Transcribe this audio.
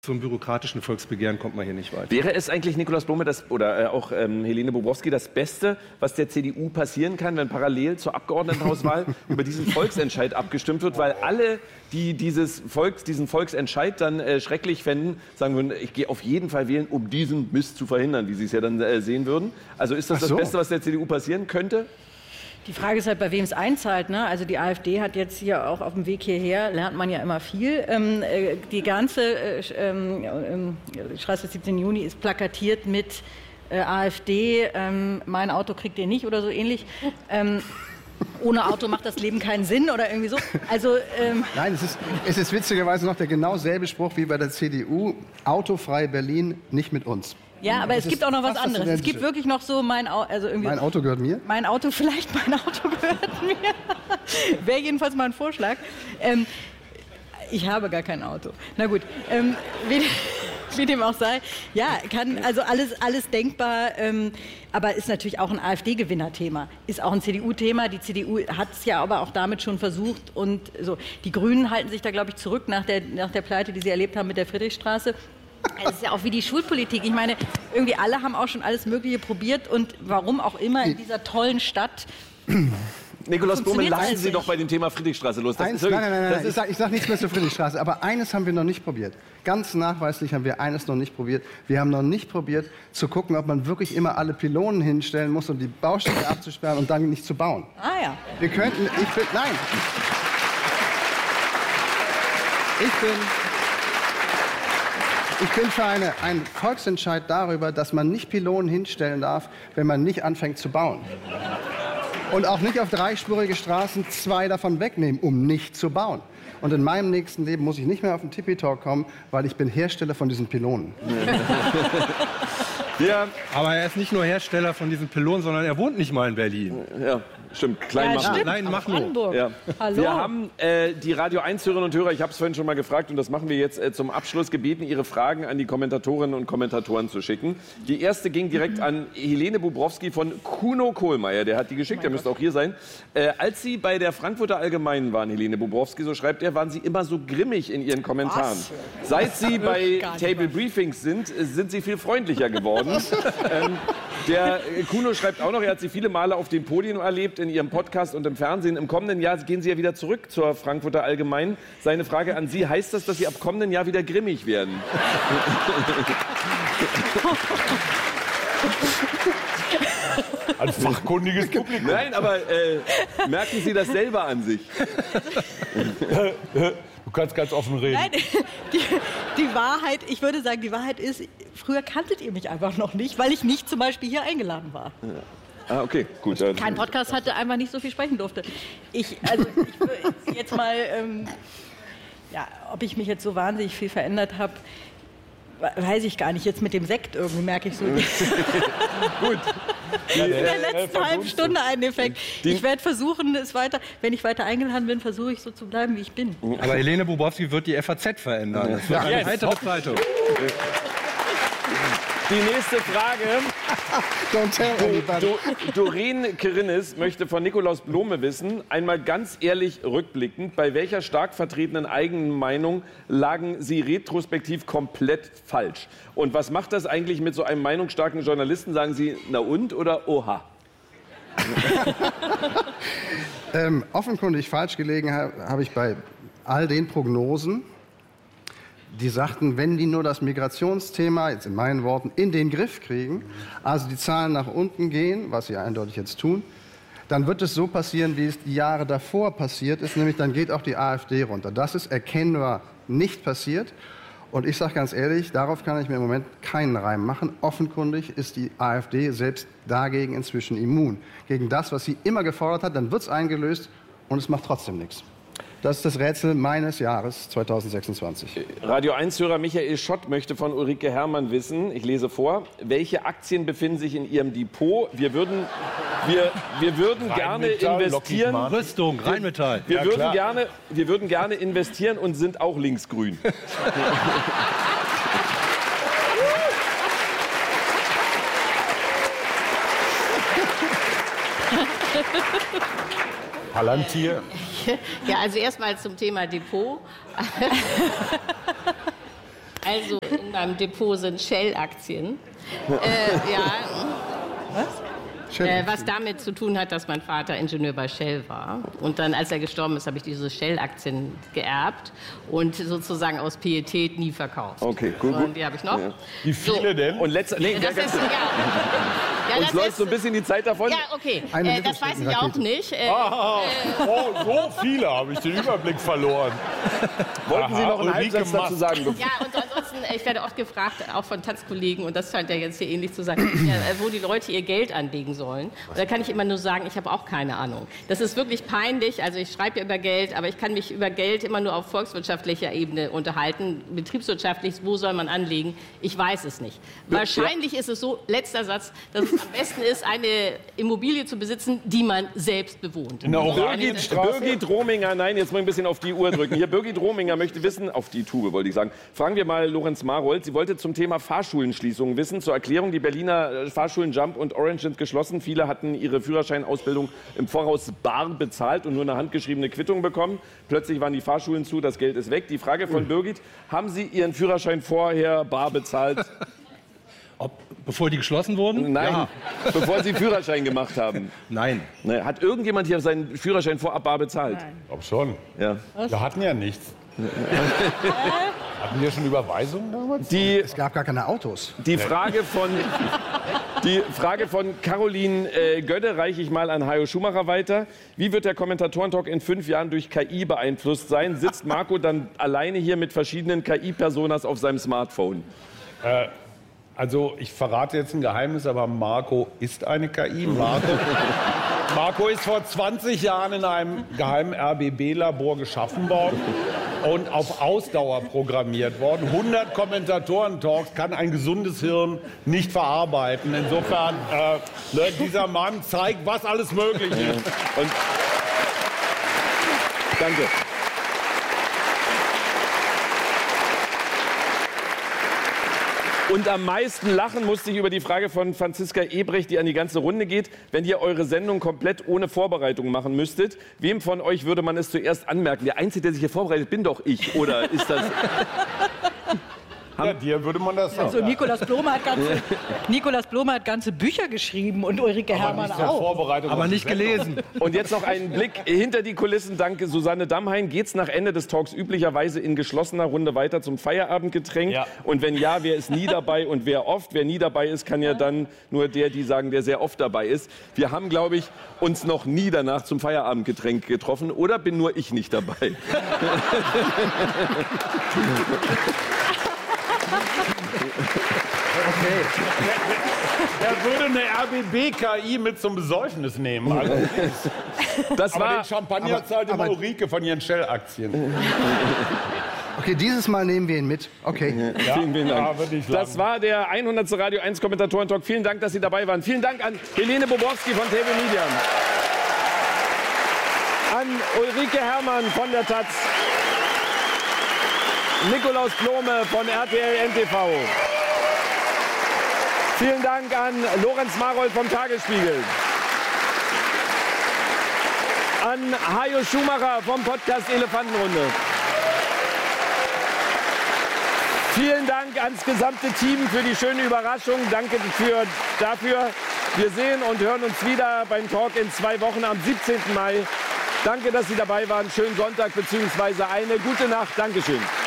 Zum bürokratischen Volksbegehren kommt man hier nicht weit. Wäre es eigentlich, Nikolaus Blome, oder auch Helene Bobrowski, das Beste, was der CDU passieren kann, wenn parallel zur Abgeordnetenhauswahl über diesen Volksentscheid abgestimmt wird, weil alle, die diesen Volksentscheid dann schrecklich fänden, sagen würden, ich gehe auf jeden Fall wählen, um diesen Mist zu verhindern, wie sie es ja dann sehen würden. Also ist das das Beste, was der CDU passieren könnte? Die Frage ist halt, bei wem es einzahlt. Ne? Also die AfD hat jetzt hier auch auf dem Weg hierher, lernt man ja immer viel. Die ganze Straße 17. Juni ist plakatiert mit AfD, mein Auto kriegt ihr nicht oder so ähnlich. Ohne Auto macht das Leben keinen Sinn oder irgendwie so. Also, Nein, es ist witzigerweise noch der genau selbe Spruch wie bei der CDU, autofrei Berlin, nicht mit uns. Ja, aber es gibt auch noch was anderes. Es gibt wirklich noch so mein Auto gehört mir? Mein Auto gehört mir. Wäre jedenfalls mal ein Vorschlag. Ich habe gar kein Auto. Na gut, wie dem auch sei. Ja, kann also alles denkbar, aber ist natürlich auch ein AfD-Gewinnerthema. Ist auch ein CDU-Thema. Die CDU hat es ja aber auch damit schon versucht. Und so. Die Grünen halten sich da, glaube ich, zurück nach der Pleite, die sie erlebt haben mit der Friedrichstraße. Es ist ja auch wie die Schulpolitik. Ich meine, irgendwie alle haben auch schon alles Mögliche probiert und warum auch immer in dieser tollen Stadt. Nikolaus Blome, lassen Sie doch bei dem Thema Friedrichstraße los. Nein, ich sag nichts mehr zur Friedrichstraße. Aber eines haben wir noch nicht probiert. Ganz nachweislich haben wir eines noch nicht probiert. Wir haben noch nicht probiert, zu gucken, ob man wirklich immer alle Pylonen hinstellen muss, um die Baustelle abzusperren und dann nicht zu bauen. Ah ja. Wir könnten, nein. Ich bin für einen Volksentscheid darüber, dass man nicht Pylonen hinstellen darf, wenn man nicht anfängt zu bauen. Und auch nicht auf dreispurige Straßen 2 davon wegnehmen, um nicht zu bauen. Und in meinem nächsten Leben muss ich nicht mehr auf den Tipi-Talk kommen, weil ich bin Hersteller von diesen Pylonen. Ja, aber er ist nicht nur Hersteller von diesen Pylonen, sondern er wohnt nicht mal in Berlin. Ja, stimmt. Kleinmachnow. Ja. Hallo. Wir haben die Radio 1-Hörerinnen und Hörer, ich habe es vorhin schon mal gefragt und das machen wir jetzt zum Abschluss, gebeten, ihre Fragen an die Kommentatorinnen und Kommentatoren zu schicken. Die erste ging direkt an Helene Bobrowski von Kuno Kohlmeier. Der hat die geschickt, der müsste auch hier sein. Als Sie bei der Frankfurter Allgemeinen waren, Helene Bobrowski, so schreibt er, waren Sie immer so grimmig in Ihren Kommentaren. Was? Seit Sie bei Table Briefings sind Sie viel freundlicher geworden. Der Kuno schreibt auch noch, er hat Sie viele Male auf dem Podium erlebt, in Ihrem Podcast und im Fernsehen. Im kommenden Jahr gehen Sie ja wieder zurück zur Frankfurter Allgemeinen. Seine Frage an Sie, heißt das, dass Sie ab kommenden Jahr wieder grimmig werden? Ein fachkundiges Publikum. Nein, aber merken Sie das selber an sich? Du kannst ganz offen reden. Nein, die Wahrheit, ich würde sagen, die Wahrheit ist, früher kanntet ihr mich einfach noch nicht, weil ich nicht zum Beispiel hier eingeladen war. Ja. Ah, okay, gut. Kein Podcast hatte, einfach nicht so viel sprechen durfte. Ich jetzt mal, ob ich mich jetzt so wahnsinnig viel verändert habe, weiß ich gar nicht. Jetzt mit dem Sekt irgendwie merke ich so. Gut. In der letzten halben Stunde einen Effekt. Ich werde versuchen, wenn ich weiter eingeladen bin, versuche ich so zu bleiben, wie ich bin. Aber Helene Bobrowski wird die FAZ verändern. Das wird eine heitere Zeitung. Die nächste Frage. Doreen Kerinnis möchte von Nikolaus Blome wissen, einmal ganz ehrlich rückblickend, bei welcher stark vertretenen eigenen Meinung lagen Sie retrospektiv komplett falsch? Und was macht das eigentlich mit so einem meinungsstarken Journalisten? Sagen Sie, na und oder oha? Offenkundig falsch gelegen habe ich bei all den Prognosen, die sagten, wenn die nur das Migrationsthema, jetzt in meinen Worten, in den Griff kriegen, also die Zahlen nach unten gehen, was sie eindeutig jetzt tun, dann wird es so passieren, wie es die Jahre davor passiert ist, nämlich dann geht auch die AfD runter. Das ist erkennbar nicht passiert. Und ich sage ganz ehrlich, darauf kann ich mir im Moment keinen Reim machen. Offenkundig ist die AfD selbst dagegen inzwischen immun. Gegen das, was sie immer gefordert hat, dann wird es eingelöst und es macht trotzdem nichts. Das ist das Rätsel meines Jahres 2026. Radio 1-Hörer Michael Schott möchte von Ulrike Herrmann wissen, ich lese vor, welche Aktien befinden sich in Ihrem Depot? Wir würden gerne investieren. Rüstung, Rheinmetall. Wir würden gerne investieren und sind auch linksgrün. Palantir. Ja, also erstmal zum Thema Depot. Also in meinem Depot sind Shell-Aktien. Ja. Was? Was damit zu tun hat, dass mein Vater Ingenieur bei Shell war. Und dann, als er gestorben ist, habe ich diese Shell-Aktien geerbt und sozusagen aus Pietät nie verkauft. Okay, gut. Und die habe ich noch. Ja. Wie viele denn? Und letzter, nee, Das ist, ja, uns läuft so ein bisschen die Zeit davon. Ja, okay. Das weiß ich auch nicht. So viele habe ich den Überblick verloren. Wollten Sie noch einen Ulrike Halbsatz dazu sagen? Ja, und ansonsten, ich werde oft gefragt, auch von Taz-Kollegen, und das scheint ja jetzt hier ähnlich zu sein, wo die Leute ihr Geld anlegen sollen. Und da kann ich immer nur sagen, ich habe auch keine Ahnung. Das ist wirklich peinlich. Also ich schreibe über Geld, aber ich kann mich über Geld immer nur auf volkswirtschaftlicher Ebene unterhalten. Betriebswirtschaftlich, wo soll man anlegen? Ich weiß es nicht. Wahrscheinlich ist es so, letzter Satz, dass es am besten ist, eine Immobilie zu besitzen, die man selbst bewohnt. In der Oranienstraße? Birgit Rominger, nein, jetzt mal ein bisschen auf die Uhr drücken. Hier, Birgit Rominger möchte wissen, auf die Tube wollte ich sagen. Fragen wir mal Lorenz Marold. Sie wollte zum Thema Fahrschulenschließungen wissen. Zur Erklärung, die Berliner Fahrschulen Jump und Orange sind geschlossen. Viele hatten ihre Führerscheinausbildung im Voraus bar bezahlt und nur eine handgeschriebene Quittung bekommen. Plötzlich waren die Fahrschulen zu, das Geld ist weg. Die Frage von Birgit, haben Sie Ihren Führerschein vorher bar bezahlt? Bevor die geschlossen wurden? Nein, Ja. bevor Sie Führerschein gemacht haben. Nein. Ne, hat irgendjemand hier seinen Führerschein vorab bar bezahlt? Ich glaube schon. Ja. Wir hatten ja nichts. Hatten wir schon Überweisungen damals? Es gab gar keine Autos. Die Frage von Caroline Gödde reiche ich mal an Hajo Schumacher weiter. Wie wird der Kommentatorentalk in 5 Jahren durch KI beeinflusst sein? Sitzt Marco dann alleine hier mit verschiedenen KI-Personas auf seinem Smartphone? Also ich verrate jetzt ein Geheimnis, aber Marco ist eine KI. Marco ist vor 20 Jahren in einem geheimen RBB-Labor geschaffen worden und auf Ausdauer programmiert worden. 100 Kommentatoren-Talks kann ein gesundes Hirn nicht verarbeiten. Insofern, dieser Mann zeigt, was alles möglich ist. Und danke. Und am meisten lachen musste ich über die Frage von Franziska Ebrecht, die an die ganze Runde geht. Wenn ihr eure Sendung komplett ohne Vorbereitung machen müsstet, wem von euch würde man es zuerst anmerken? Der Einzige, der sich hier vorbereitet, bin doch ich. Oder ist das... Ja, dir würde man das sagen. Also Nikolaus Blome hat ganze Bücher geschrieben und Ulrike Herrmann auch. Aber nicht gelesen. Und jetzt noch einen Blick hinter die Kulissen. Danke, Susanne Damhain. Geht's nach Ende des Talks üblicherweise in geschlossener Runde weiter zum Feierabendgetränk? Ja. Und wenn ja, wer ist nie dabei und wer oft? Wer nie dabei ist, kann ja dann nur die sagen, der sehr oft dabei ist. Wir haben, glaube ich, uns noch nie danach zum Feierabendgetränk getroffen. Oder bin nur ich nicht dabei? Okay. Er würde eine RBB-KI mit zum Besäufnis nehmen. Also, Das aber war... den Champagner zahlt immer Ulrike von ihren Shell-Aktien. Okay, dieses Mal nehmen wir ihn mit. Okay. Ja, Vielen Dank. ja, würde ich sagen. Das war der 100. Radio 1 Kommentatoren-Talk. Vielen Dank, dass Sie dabei waren. Vielen Dank an Helene Bobrowski von TV Media. An Ulrike Herrmann von der Taz. Nikolaus Blome von RTL NTV. Vielen Dank an Lorenz Marold vom Tagesspiegel. An Hajo Schumacher vom Podcast Elefantenrunde. Vielen Dank ans gesamte Team für die schöne Überraschung. Danke dafür. Wir sehen und hören uns wieder beim Talk in 2 Wochen am 17. Mai. Danke, dass Sie dabei waren. Schönen Sonntag bzw. eine gute Nacht. Dankeschön.